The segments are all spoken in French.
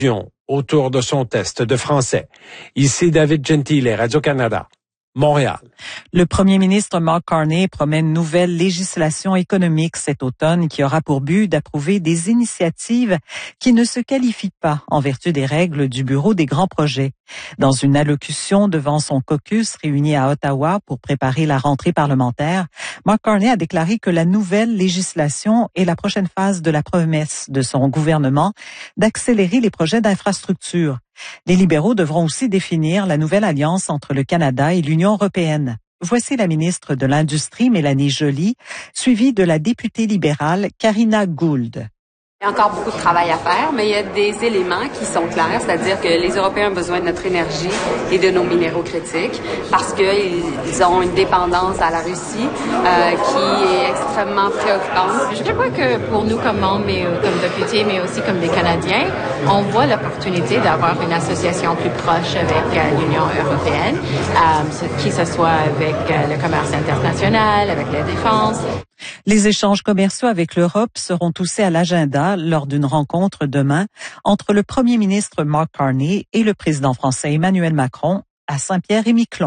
autour de son test de français. Ici David Gentile, Radio-Canada, Montréal. Le premier ministre Mark Carney promet une nouvelle législation économique cet automne qui aura pour but d'approuver des initiatives qui ne se qualifient pas en vertu des règles du Bureau des grands projets. Dans une allocution devant son caucus réuni à Ottawa pour préparer la rentrée parlementaire, Mark Carney a déclaré que la nouvelle législation est la prochaine phase de la promesse de son gouvernement d'accélérer les projets d'infrastructure. Les libéraux devront aussi définir la nouvelle alliance entre le Canada et l'Union européenne. Voici la ministre de l'Industrie, Mélanie Joly, suivie de la députée libérale Karina Gould. Il y a encore beaucoup de travail à faire, mais il y a des éléments qui sont clairs, c'est-à-dire que les Européens ont besoin de notre énergie et de nos minéraux critiques parce qu'ils ont une dépendance à la Russie qui est extrêmement préoccupante. Je crois que pour nous comme membres, mais comme députés, mais aussi comme des Canadiens, on voit l'opportunité d'avoir une association plus proche avec l'Union européenne, qui ce soit avec le commerce international, avec la défense. Les échanges commerciaux avec l'Europe seront aussi à l'agenda lors d'une rencontre demain entre le premier ministre Mark Carney et le président français Emmanuel Macron à Saint-Pierre-et-Miquelon.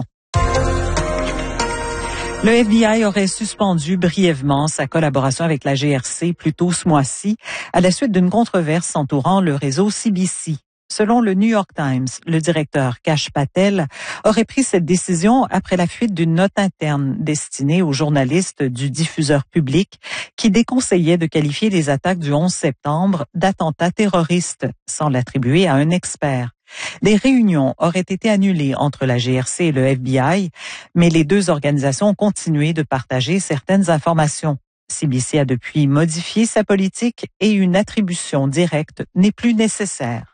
Le FBI aurait suspendu brièvement sa collaboration avec la GRC plus tôt ce mois-ci à la suite d'une controverse entourant le réseau CBC. Selon le New York Times, le directeur Kash Patel aurait pris cette décision après la fuite d'une note interne destinée aux journalistes du diffuseur public qui déconseillait de qualifier les attaques du 11 septembre d'attentats terroristes sans l'attribuer à un expert. Des réunions auraient été annulées entre la GRC et le FBI, mais les deux organisations ont continué de partager certaines informations. CBC a depuis modifié sa politique et une attribution directe n'est plus nécessaire.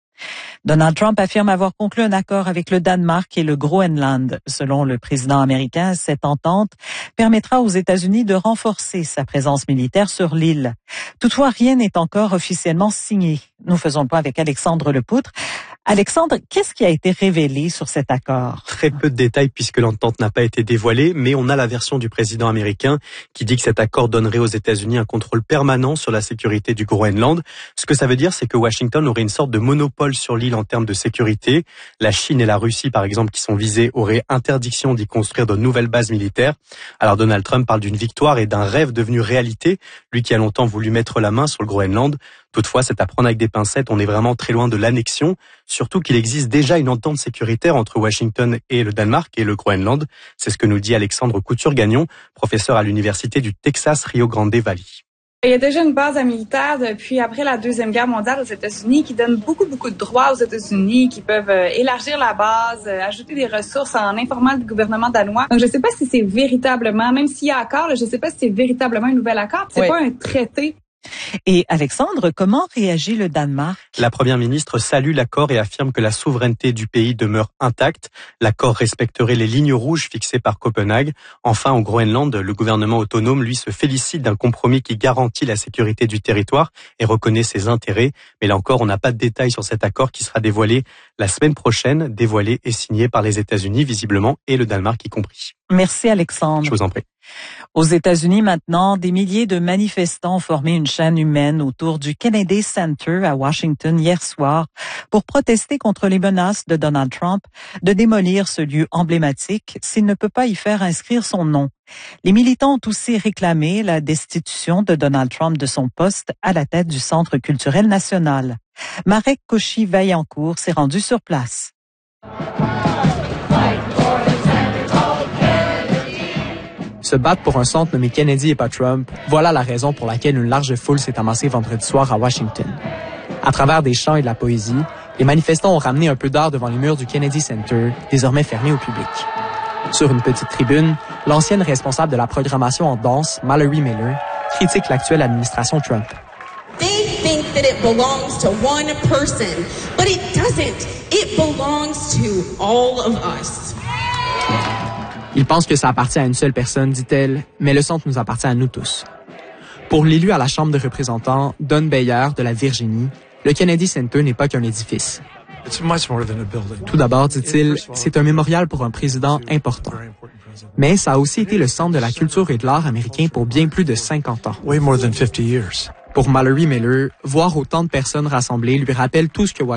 Donald Trump affirme avoir conclu un accord avec le Danemark et le Groenland. Selon le président américain, cette entente permettra aux États-Unis de renforcer sa présence militaire sur l'île. Toutefois, rien n'est encore officiellement signé. Nous faisons le point avec Alexandre Lepoutre. Alexandre, qu'est-ce qui a été révélé sur cet accord? Très peu de détails puisque l'entente n'a pas été dévoilée, mais on a la version du président américain qui dit que cet accord donnerait aux États-Unis un contrôle permanent sur la sécurité du Groenland. Ce que ça veut dire, c'est que Washington aurait une sorte de monopole sur l'île en termes de sécurité. La Chine et la Russie, par exemple, qui sont visées, auraient interdiction d'y construire de nouvelles bases militaires. Alors Donald Trump parle d'une victoire et d'un rêve devenu réalité, lui qui a longtemps voulu mettre la main sur le Groenland. Toutefois, c'est à prendre avec des pincettes, on est vraiment très loin de l'annexion, surtout qu'il existe déjà une entente sécuritaire entre Washington et le Danemark et le Groenland. C'est ce que nous dit Alexandre Couture-Gagnon, professeur à l'Université du Texas Rio Grande Valley. Il y a déjà une base militaire depuis après la Deuxième Guerre mondiale aux États-Unis qui donne beaucoup de droits aux États-Unis, qui peuvent élargir la base, ajouter des ressources en informant le gouvernement danois. Donc, je ne sais pas si c'est véritablement, même s'il y a accord, je ne sais pas si c'est véritablement un nouvel accord. C'est pas un traité. Et Alexandre, comment réagit le Danemark? La première ministre salue l'accord et affirme que la souveraineté du pays demeure intacte. L'accord respecterait les lignes rouges fixées par Copenhague. Enfin, au Groenland, le gouvernement autonome, lui, se félicite d'un compromis qui garantit la sécurité du territoire et reconnaît ses intérêts. Mais là encore, on n'a pas de détails sur cet accord qui sera dévoilé la semaine prochaine, dévoilé et signé par les États-Unis, visiblement, et le Danemark y compris. Merci Alexandre. Je vous en prie. Aux États-Unis maintenant, des milliers de manifestants ont formé une chaîne humaine autour du Kennedy Center à Washington hier soir pour protester contre les menaces de Donald Trump de démolir ce lieu emblématique s'il ne peut pas y faire inscrire son nom. Les militants ont aussi réclamé la destitution de Donald Trump de son poste à la tête du Centre culturel national. Marek Cauchy-Vaillancourt s'est rendu sur place. Se battre pour un centre nommé Kennedy et pas Trump, voilà la raison pour laquelle une large foule s'est amassée vendredi soir à Washington. À travers des chants et de la poésie, les manifestants ont ramené un peu d'art devant les murs du Kennedy Center, désormais fermé au public. Sur une petite tribune, l'ancienne responsable de la programmation en danse, Mallory Miller, critique l'actuelle administration Trump. They think that it belongs to one person, but it doesn't. It belongs to all of us. Ils pensent que ça appartient à une seule personne, dit-elle, mais le centre nous appartient à nous tous. Pour l'élu à la Chambre de représentants, Don Beyer, de la Virginie, le Kennedy Center n'est pas qu'un édifice. Tout d'abord, dit-il, c'est un mémorial pour un président important. Mais ça a aussi été le centre de la culture et de l'art américain pour bien plus de 50 ans. Pour Mallory Miller, voir autant de personnes rassemblées lui rappelle tout ce que